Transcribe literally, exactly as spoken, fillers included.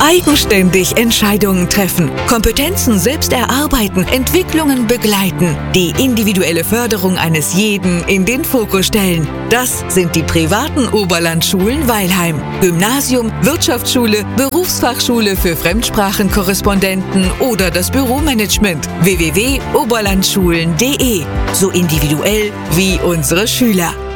Eigenständig Entscheidungen treffen, Kompetenzen selbst erarbeiten, Entwicklungen begleiten, die individuelle Förderung eines jeden in den Fokus stellen. Das sind die privaten Oberlandschulen Weilheim. Gymnasium, Wirtschaftsschule, Berufsfachschule für Fremdsprachenkorrespondenten oder das Büromanagement. w w w punkt oberlandschulen punkt de. So individuell wie unsere Schüler.